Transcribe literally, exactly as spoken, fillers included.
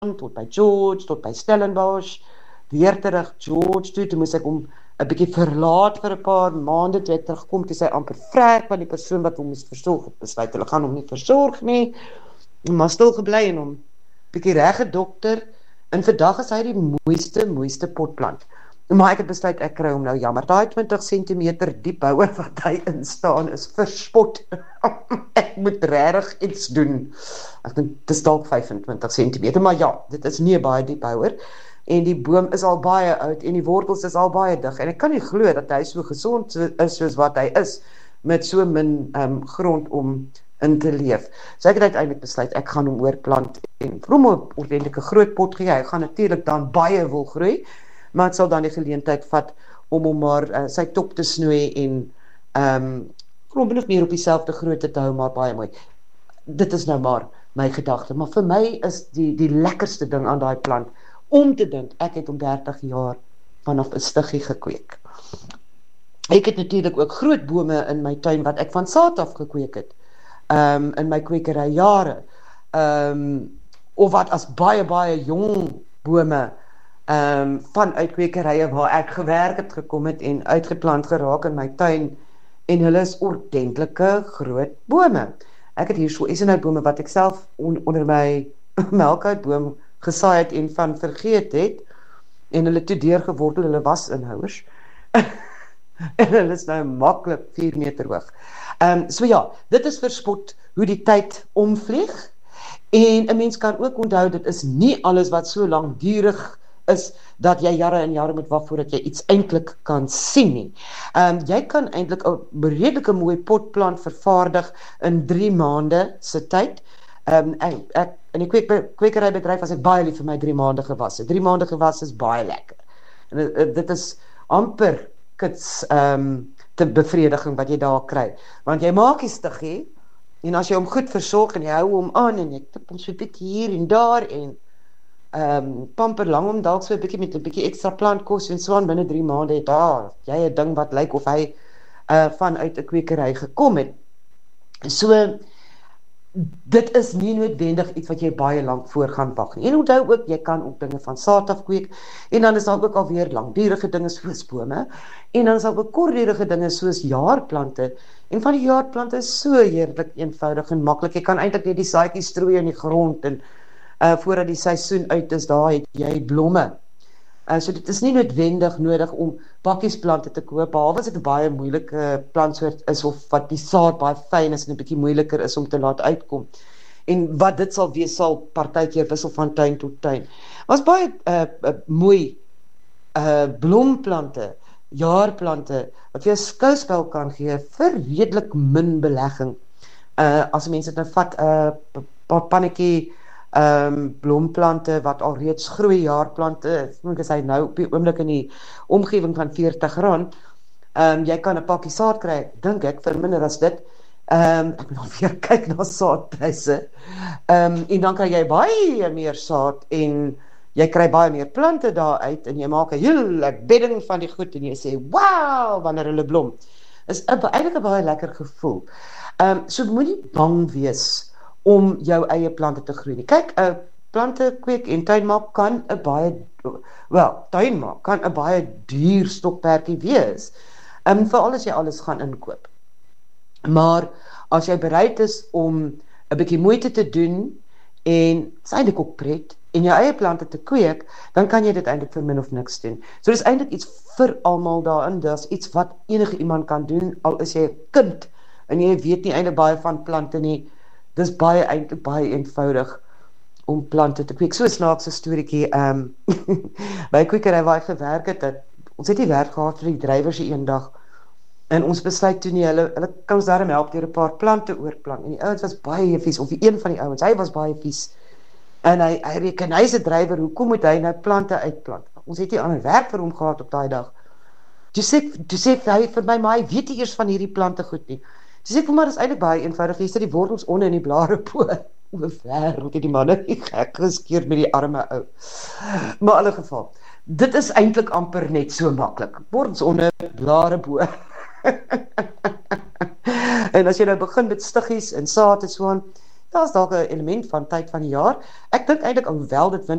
tot by George, tot by Stellenbosch, weer terug George toe, toe moes ek hom 'n bietjie verlaat vir 'n paar maande, toe ek terugkom, toe sy amper vrek, want die persoon wat hom moes versorg, het besluit, hulle gaan hom nie versorg nie, maar stil gebly en hom bietjie reg gedokter, en vandag is hy die mooiste, mooiste potplant. Maar ek het besluit, ek kry hom nou jammer. Daai twintig sentimeter diep houer wat hy instaan is verspot. Ek moet regtig iets doen. Ek dink dit is dalk vyfentwintig sentimeter, maar ja, dit is nie 'n baie diep houer. En die boom is al baie oud en die wortels is al baie dig. En ek kan nie glo dat hy so gesond is soos wat hy is met so min um, grond om in te leef. So ek het uiteindelik besluit, ek gaan hom oorplant en vir hom 'n ordentlike groot pot gee. Hy gaan natuurlik dan baie wil groei, maar het sal dan die geleentheid vat om hom maar uh, sy top te snoei en um, klomp nog meer op dieselfde grootte te hou, maar baie mooi. Dit is nou maar my gedagte, maar vir my is die, die lekkerste ding aan daai plant, om te dink, ek het om dertig jaar vanaf 'n stiggie gekweek. Ek het natuurlik ook groot bome in my tuin, wat ek van saad af gekweek het, um, in my kwekery jare, um, of wat as baie, baie jong bome, Um, van uitkwekerye waar ek gewerk het gekom het en uitgeplant geraak in my tuin, en hulle is ordentlike groot bome. Ek het hier so eisenhoutbome wat ek self on, onder my melkhoutboom gesaai het en van vergeet het, en hulle toe deurgewortel, hulle was inhouers, en hulle is nou maklik vier meter hoog. Um, so ja, dit is verspot hoe die tyd omvlieg, en 'n mens kan ook onthou, dit is nie alles wat so langdurig is, dat jy jare en jare moet wag voordat jy iets eintlik kan sien nie. Um, jy kan eintlik 'n redelike mooi potplant vervaardig in drie maande se tyd. Um, ek, ek, in die kweek, kwekerybedryf was ek baie lief vir my drie maande gewasse. Drie maande gewasse is baie lekker. En uh, dit is amper kits um, te bevrediging wat jy daar kry. Want jy maak die stiggie, en as jy hom goed versorg en jy hou hom aan, en jy tip hom so 'n bietjie hier en daar, en Um, pamper lang om dalk so 'n bietjie met 'n bietjie ekstra plantkos en so aan binne drie maande het daar jy 'n ding wat lyk of hy uh, vanuit 'n kwekery gekom het. So dit is nie noodwendig iets wat jy baie lank voor gaan wag nie. En onthou ook, jy kan ook dinge van saad af kweek, en dan is daar ook alweer langdurige dinge soos bome, en dan is daar ook kortdurige dinge soos jaarplante. En van die jaarplante is so heerlik eenvoudig en maklik. Jy kan eintlik net die saadjies strooi in die grond en Uh, voordat die seisoen uit is, daar het jy blomme. Uh, so dit is nie noodwendig nodig om bakkiesplante te koop, behalwe as dit 'n baie moeilike plantsoort is, of wat die saad baie fyn is en 'n bietjie moeiliker is om te laat uitkom. En wat dit sal wees, sal partykeer wissel van tuin tot tuin. Was baie uh, uh, mooi uh, blomplante, jaarplante, wat jy 'n skouspel kan gee vir redelik min belegging. Uh, as mense dit nou vat, 'n uh, pannetjie Um, blomplante wat al reeds groei, jaarplante, ek is hy nou op die oomblik in die omgewing van veertig rand, um, jy kan 'n pakkie saad kry, dink ek, vir minder as dit, um, ek moet nog weer kyk na saadpryse, um, en dan kry jy baie meer saad, en jy kry baie meer plante daar uit, en jy maak 'n hele bedding van die goed, en jy sê, wow, wanneer hulle blom, is eintlik 'n baie lekker gevoel. Um, so moet nie bang wees om jou eie plante te groei nie. Kyk, 'n uh, plante kweek en tuin maak kan 'n baie, wel, tuin maak kan 'n baie duur stokperdjie wees, um, veral as jy alles gaan inkoop. Maar as jy bereid is om 'n bietjie moeite te doen, en is eintlik ook pret, en jou eie plante te kweek, dan kan jy dit eintlik vir min of niks doen. So dis eintlik iets vir almal daarin, dis iets wat enige iemand kan doen, al is jy 'n kind, en jy weet nie eintlik baie van plante nie. Dis baie eintlik baie eenvoudig om plante te kweek. So 'n snaakse storieetjie, um, by 'n kwekery waar ek gewerk het, het, ons het nie werk gehad vir die drywers eendag, en ons besluit toe nie, hulle, hulle kan ons daarom help deur 'n paar plante oorplant, en die ouens was baie vies, of die een van die ouens, hy was baie vies, en hy, hy reken, hy is 'n drywer, hoekom moet hy nou plante uitplant? Ons het nie ander werk vir hom gehad op daai dag. Toe sê, toe sê hy vir my, maar hy weet nie eers van hierdie plante goed nie. Toe sê ek, maar dit is eintlik baie eenvoudig, jy sit die wortels onder in die blare bo, o wêreld, het die manne nie gek geskeer met die arme ou. Maar in alle geval, dit is eintlik amper net so maklik, wortels onder, blare bo. En as jy nou begin met stiggies en saad en so aan, daar's dalk 'n element van tyd van die jaar. Ek dink eintlik alhoewel dit